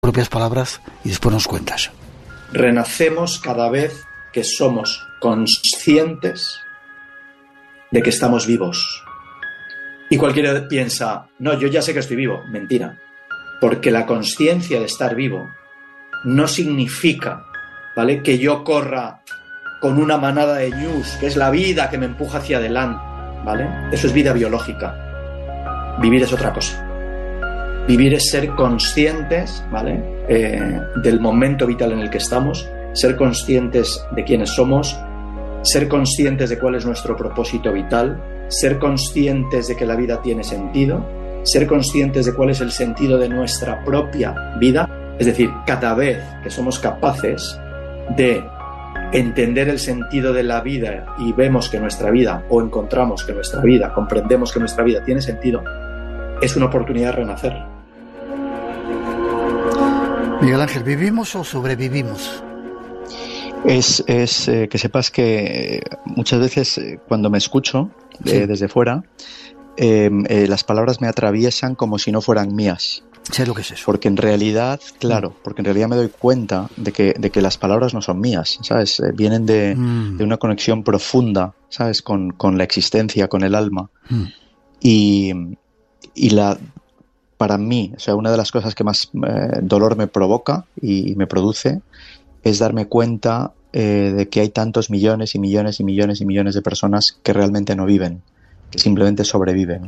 propias palabras y después nos cuentas. Renacemos cada vez que somos conscientes de que estamos vivos. Y cualquiera piensa, no, yo ya sé que estoy vivo. Mentira. Porque la consciencia de estar vivo no significa, ¿vale?, que yo corra con una manada de ñus, que es la vida que me empuja hacia adelante, ¿vale? Eso es vida biológica. Vivir es otra cosa. Vivir es ser conscientes, ¿vale?, del momento vital en el que estamos, ser conscientes de quiénes somos, ser conscientes de cuál es nuestro propósito vital, ser conscientes de que la vida tiene sentido, ser conscientes de cuál es el sentido de nuestra propia vida. Es decir, cada vez que somos capaces de entender el sentido de la vida y vemos que nuestra vida, o encontramos que nuestra vida, comprendemos que nuestra vida tiene sentido, es una oportunidad de renacer. Miguel Ángel, ¿vivimos o sobrevivimos? Es que sepas que muchas veces cuando me escucho desde fuera, las palabras me atraviesan como si no fueran mías. Sé lo que es eso. Porque en realidad, claro, porque en realidad me doy cuenta de que las palabras no son mías, ¿sabes? Vienen de una conexión profunda, ¿sabes? Con la existencia, con el alma. Y para mí, o sea, una de las cosas que más dolor me provoca y me produce es darme cuenta de que hay tantos millones y millones y millones y millones de personas que realmente no viven, que simplemente sobreviven,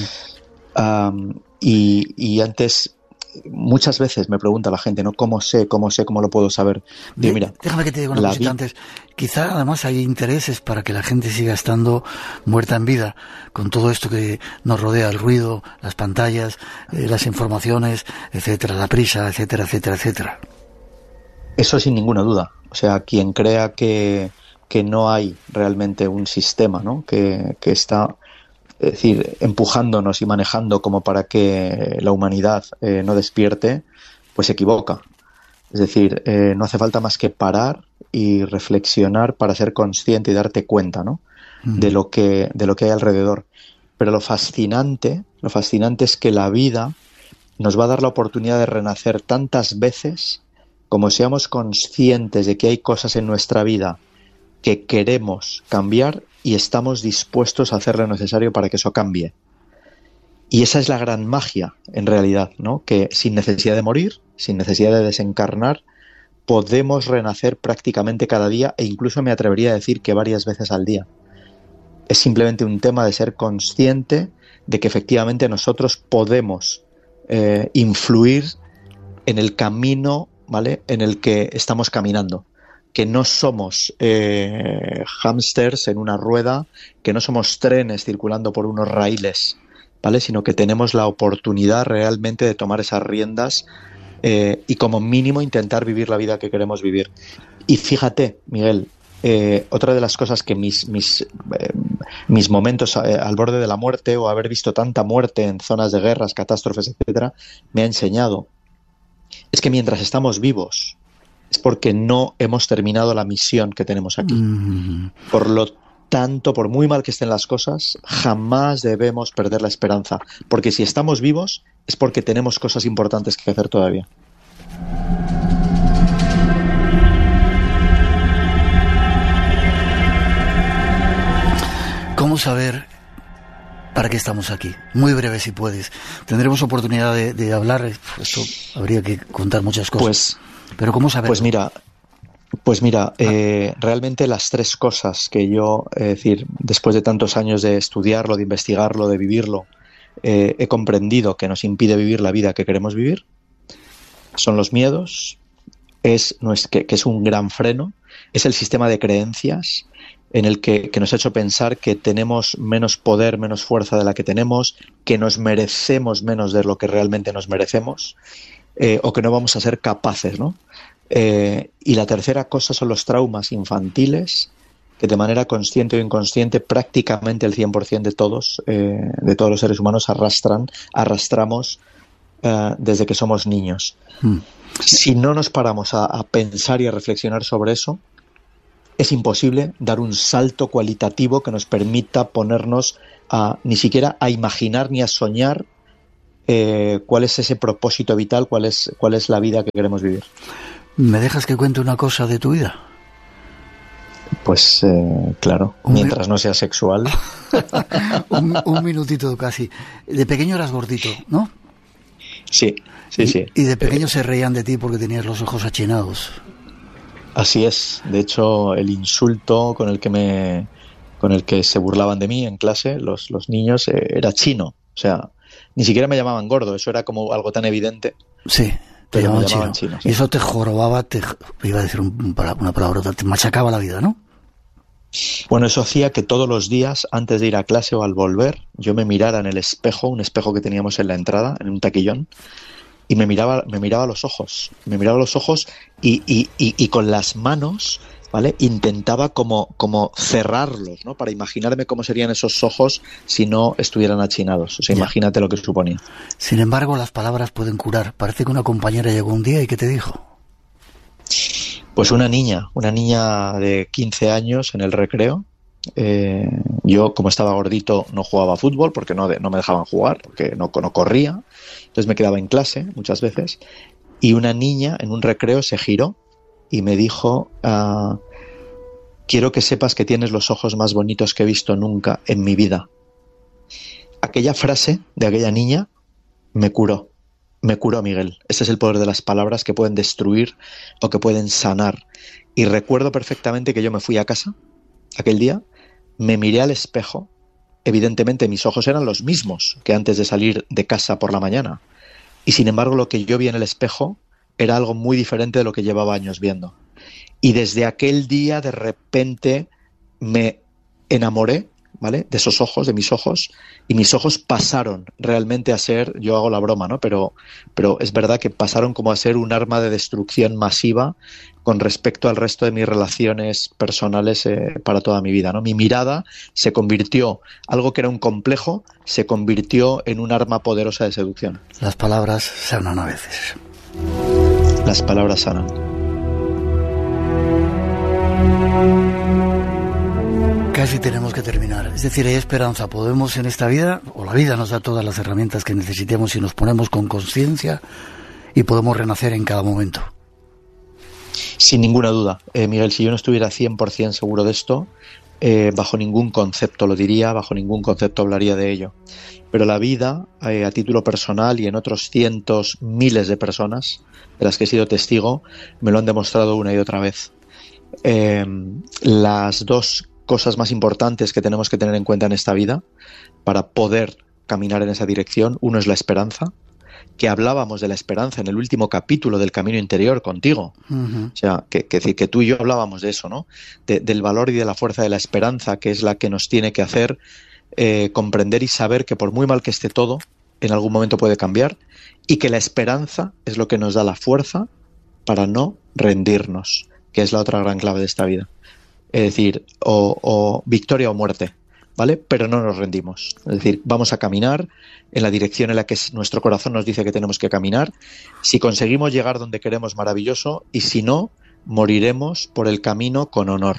¿no? Y antes, muchas veces me pregunta la gente, ¿no? ¿Cómo lo puedo saber? Digo, mira, déjame que te diga una cosita antes. Quizá además hay intereses para que la gente siga estando muerta en vida, con todo esto que nos rodea, el ruido, las pantallas, las informaciones, etcétera, la prisa, etcétera, etcétera, etcétera. Eso sin ninguna duda. O sea, quien crea que no hay realmente un sistema, ¿no?, que está, es decir, empujándonos y manejando como para que la humanidad no despierte, pues se equivoca. Es decir, no hace falta más que parar y reflexionar para ser consciente y darte cuenta, ¿no?, de lo que hay alrededor. Pero lo fascinante es que la vida nos va a dar la oportunidad de renacer tantas veces como seamos conscientes de que hay cosas en nuestra vida que queremos cambiar y estamos dispuestos a hacer lo necesario para que eso cambie. Y esa es la gran magia, en realidad, ¿no?, que sin necesidad de morir, sin necesidad de desencarnar, podemos renacer prácticamente cada día, e incluso me atrevería a decir que varias veces al día. Es simplemente un tema de ser consciente de que efectivamente nosotros podemos influir en el camino, ¿vale?, en el que estamos caminando, que no somos hámsters en una rueda, que no somos trenes circulando por unos raíles, ¿vale?, sino que tenemos la oportunidad realmente de tomar esas riendas y como mínimo intentar vivir la vida que queremos vivir. Y fíjate, Miguel, otra de las cosas que mis momentos al borde de la muerte, o haber visto tanta muerte en zonas de guerras, catástrofes, etcétera, me ha enseñado es que mientras estamos vivos es porque no hemos terminado la misión que tenemos aquí. Por lo tanto, por muy mal que estén las cosas, jamás debemos perder la esperanza, porque si estamos vivos es porque tenemos cosas importantes que hacer todavía. ¿Cómo saber para qué estamos aquí? Muy breve, si puedes. Tendremos oportunidad de hablar. Esto habría que contar muchas cosas. Pero ¿cómo saber? Pues mira, realmente las tres cosas que yo, es decir, después de tantos años de estudiarlo, de investigarlo, de vivirlo, he comprendido que nos impide vivir la vida que queremos vivir, son los miedos, que es un gran freno, es el sistema de creencias en el que nos ha hecho pensar que tenemos menos poder, menos fuerza de la que tenemos, que nos merecemos menos de lo que realmente nos merecemos, o que no vamos a ser capaces, ¿no? Y la tercera cosa son los traumas infantiles, que de manera consciente o inconsciente prácticamente el 100% de todos los seres humanos arrastramos desde que somos niños. Si no nos paramos a pensar y a reflexionar sobre eso, es imposible dar un salto cualitativo que nos permita ponernos ni siquiera a imaginar ni a soñar cuál es ese propósito vital, cuál es la vida que queremos vivir. ¿Me dejas que cuente una cosa de tu vida? Pues claro, mientras no sea sexual. un minutito casi. De pequeño eras gordito, ¿no? Sí. Y de pequeño se reían de ti porque tenías los ojos achinados. Así es. De hecho, el insulto con el que se burlaban de mí en clase, los niños, era chino. O sea, ni siquiera me llamaban gordo, eso era como algo tan evidente. Sí, te llamaban chino. Sí. Y eso te jorobaba, iba a decir una palabrota, te machacaba la vida, ¿no? Bueno, eso hacía que todos los días, antes de ir a clase o al volver, yo me mirara en el espejo, un espejo que teníamos en la entrada, en un taquillón, y me miraba a los ojos. Me miraba a los ojos y con las manos, ¿vale? Intentaba como cerrarlos, ¿no? Para imaginarme cómo serían esos ojos si no estuvieran achinados. O sea, imagínate lo que suponía. Sin embargo, las palabras pueden curar. Parece que una compañera llegó un día y ¿qué te dijo? Pues una niña de 15 años en el recreo. Yo, como estaba gordito, no jugaba fútbol porque no me dejaban jugar, porque no corría. Entonces me quedaba en clase muchas veces. Y una niña en un recreo se giró y me dijo: quiero que sepas que tienes los ojos más bonitos que he visto nunca en mi vida. Aquella frase de aquella niña me curó, Miguel. Ese es el poder de las palabras, que pueden destruir o que pueden sanar. Y recuerdo perfectamente que yo me fui a casa aquel día, me miré al espejo, evidentemente mis ojos eran los mismos que antes de salir de casa por la mañana, y sin embargo lo que yo vi en el espejo era algo muy diferente de lo que llevaba años viendo. Y desde aquel día de repente me enamoré, ¿vale?, de esos ojos, de mis ojos, y mis ojos pasaron realmente a ser, yo hago la broma, ¿no?, pero es verdad que pasaron como a ser un arma de destrucción masiva con respecto al resto de mis relaciones personales para toda mi vida, ¿no? Mi mirada se convirtió, algo que era un complejo, se convirtió en un arma poderosa de seducción. Las palabras sanan a veces. Las palabras sanan. Casi tenemos que terminar. Es decir, hay esperanza. Podemos en esta vida, o la vida nos da todas las herramientas que necesitemos si nos ponemos con conciencia, y podemos renacer en cada momento. Sin ninguna duda. Miguel, si yo no estuviera 100% seguro de esto, bajo ningún concepto lo diría, bajo ningún concepto hablaría de ello. Pero la vida, a título personal y en otros cientos, miles de personas de las que he sido testigo, me lo han demostrado una y otra vez. Las dos cosas más importantes que tenemos que tener en cuenta en esta vida para poder caminar en esa dirección, uno es la esperanza, que hablábamos de la esperanza en el último capítulo del Camino Interior contigo. Uh-huh. O sea, que tú y yo hablábamos de eso, ¿no? Del valor y de la fuerza de la esperanza, que es la que nos tiene que hacer comprender y saber que por muy mal que esté todo, en algún momento puede cambiar, y que la esperanza es lo que nos da la fuerza para no rendirnos, que es la otra gran clave de esta vida. Es decir, o victoria o muerte, ¿vale? Pero no nos rendimos. Es decir, vamos a caminar en la dirección en la que nuestro corazón nos dice que tenemos que caminar. Si conseguimos llegar donde queremos, maravilloso, y si no, moriremos por el camino con honor.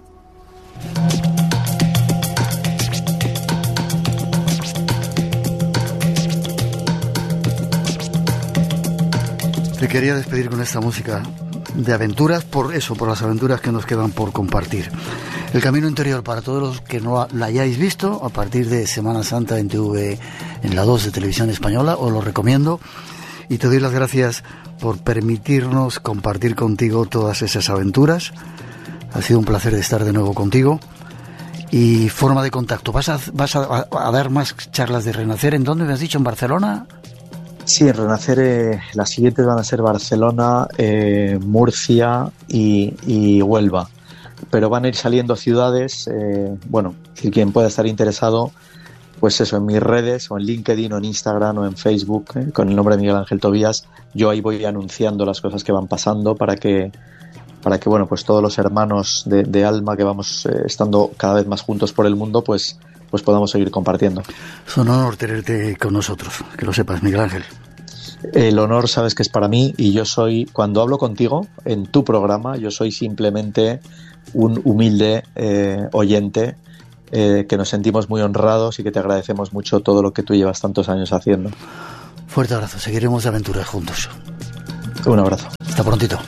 Te quería despedir con esta música de aventuras, por las aventuras que nos quedan por compartir. El Camino Interior, para todos los que no la hayáis visto, a partir de Semana Santa en TV, en la 2 de Televisión Española, os lo recomiendo, y te doy las gracias por permitirnos compartir contigo todas esas aventuras. Ha sido un placer de estar de nuevo contigo. Y forma de contacto, ¿vas a dar más charlas de Renacer? ¿En dónde me has dicho? ¿En Barcelona? Sí, en Renacer las siguientes van a ser Barcelona, Murcia y Huelva. Pero van a ir saliendo ciudades, si quien pueda estar interesado, pues eso, en mis redes, o en LinkedIn, o en Instagram, o en Facebook, con el nombre de Miguel Ángel Tobías, yo ahí voy anunciando las cosas que van pasando para que pues todos los hermanos de alma que vamos estando cada vez más juntos por el mundo, pues podamos seguir compartiendo. Es un honor tenerte con nosotros, que lo sepas, Miguel Ángel. El honor, sabes que es para mí, y yo soy, cuando hablo contigo en tu programa, yo soy simplemente un humilde oyente, que nos sentimos muy honrados y que te agradecemos mucho todo lo que tú llevas tantos años haciendo. Fuerte abrazo, seguiremos de aventuras juntos. Un abrazo. Hasta prontito.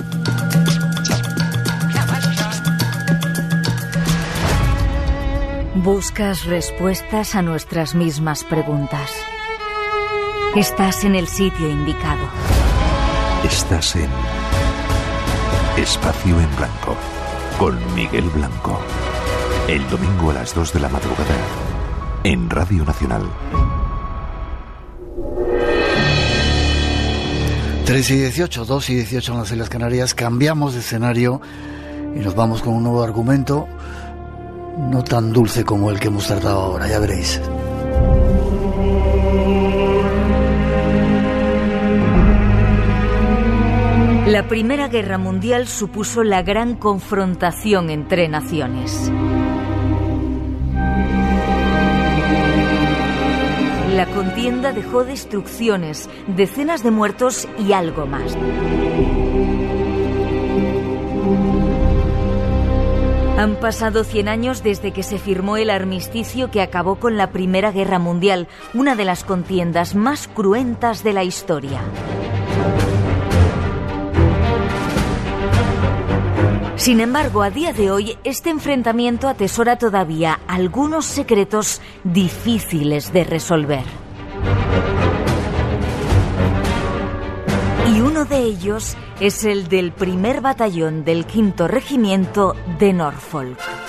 ¿Buscas respuestas a nuestras mismas preguntas? Estás en el sitio indicado. Estás en Espacio en Blanco, con Miguel Blanco. El domingo a las 2 de la madrugada, en Radio Nacional. 3 y 18, 2 y 18 en las Islas Canarias. Cambiamos de escenario y nos vamos con un nuevo argumento, no tan dulce como el que hemos tratado ahora, ya veréis. La Primera Guerra Mundial supuso la gran confrontación entre naciones. La contienda dejó destrucciones, decenas de muertos y algo más. Han pasado 100 años desde que se firmó el armisticio que acabó con la Primera Guerra Mundial, una de las contiendas más cruentas de la historia. Sin embargo, a día de hoy, este enfrentamiento atesora todavía algunos secretos difíciles de resolver. Y uno de ellos es el del primer batallón del 5º Regimiento de Norfolk.